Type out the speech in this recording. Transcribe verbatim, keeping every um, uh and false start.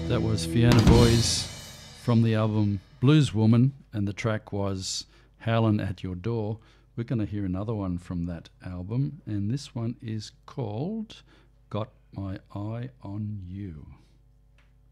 That was Fiona Boys from the album Blues Woman, and the track was Howlin' at Your Door. We're going to hear another one from that album, and this one is called Got My Eye on You.